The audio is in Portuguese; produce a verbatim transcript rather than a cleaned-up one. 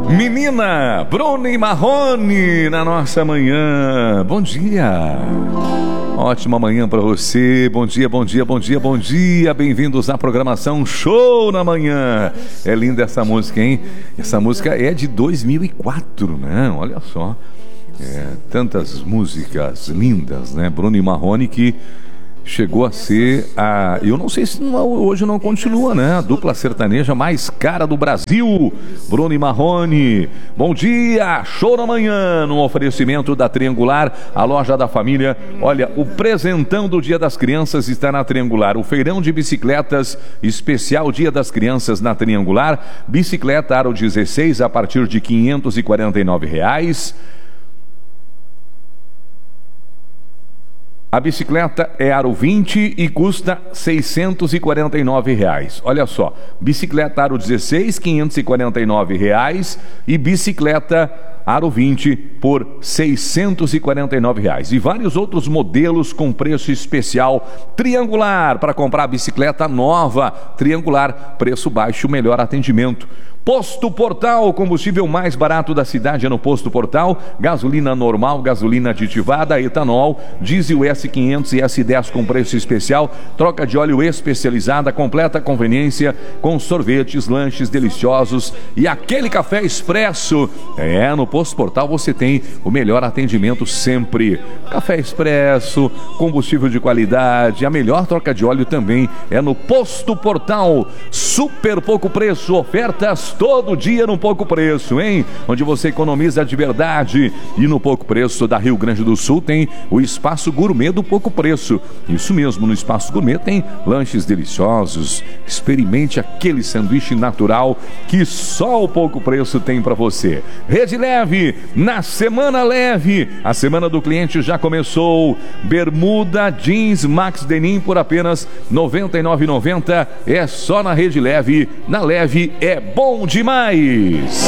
Menina Bruno Marrone na nossa manhã. Bom dia. Ótima manhã para você. Bom dia, bom dia, bom dia, bom dia. Bem-vindos à programação Show na Manhã. É linda essa música, hein? Essa música é de dois mil e quatro, né? Olha só. É, tantas músicas lindas, né? Bruno Marrone, que chegou a ser a... Eu não sei se não, hoje não continua, né? A dupla sertaneja mais cara do Brasil. Bruno Marrone. Bom dia, Show na Manhã, no oferecimento da Triangular, a loja da família. Olha, o presentão do Dia das Crianças está na Triangular. O feirão de bicicletas especial Dia das Crianças na Triangular. Bicicleta aro dezesseis a partir de quinhentos e quarenta e nove reais. A bicicleta é aro vinte e custa seiscentos e quarenta e nove reais. Olha só, bicicleta aro dezesseis, quinhentos e quarenta e nove reais, e bicicleta aro vinte por seiscentos e quarenta e nove reais. E vários outros modelos com preço especial. Triangular, para comprar bicicleta nova. Triangular, preço baixo, melhor atendimento. Posto Portal, combustível mais barato da cidade é no Posto Portal. Gasolina normal, gasolina aditivada, etanol, diesel S quinhentos e S dez com preço especial. Troca de óleo especializada, completa conveniência com sorvetes, lanches deliciosos e aquele café expresso. É, no Posto Portal você tem o melhor atendimento sempre. Café expresso, combustível de qualidade, a melhor troca de óleo também é no Posto Portal. Super pouco preço, ofertas todo dia no pouco preço, hein? Onde você economiza de verdade. E no pouco preço da Rio Grande do Sul tem o Espaço Gourmet do pouco preço. Isso mesmo, no Espaço Gourmet tem lanches deliciosos. Experimente aquele sanduíche natural que só o pouco preço tem para você. Rede Leve, na Semana Leve. A Semana do Cliente já começou. Bermuda Jeans Max Denim por apenas noventa e nove reais e noventa centavos. É só na Rede Leve. Na Leve é bom demais.